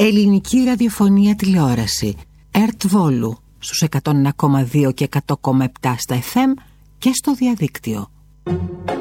Ελληνική ραδιοφωνία τηλεόραση. ΕΡΤ Βόλου στους 101,2 και 100,7 στα FM και στο διαδίκτυο.